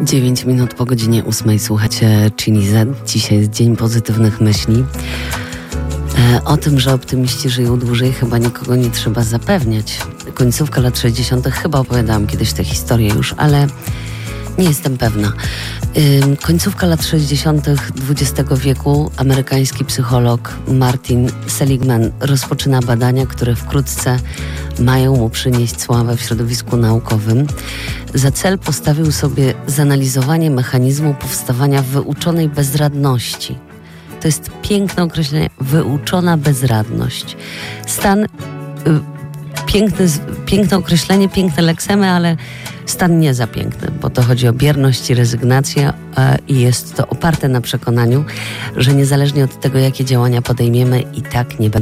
9 minut po godzinie 8 słuchacie Chini Z. Dzisiaj jest dzień pozytywnych myśli. O tym, że optymiści żyją dłużej, chyba nikogo nie trzeba zapewniać. Końcówka lat 60. chyba opowiadałam kiedyś tę historię już, ale nie jestem pewna. Końcówka lat 60. XX wieku amerykański psycholog Martin Seligman rozpoczyna badania, które wkrótce mają mu przynieść sławę w środowisku naukowym. Za cel postawił sobie zanalizowanie mechanizmu powstawania wyuczonej bezradności. To jest piękne określenie, wyuczona bezradność. Stan, piękne określenie, piękne leksemy, ale stan nie za piękny, bo to chodzi o bierność i rezygnację i jest to oparte na przekonaniu, że niezależnie od tego, jakie działania podejmiemy, i tak nie będą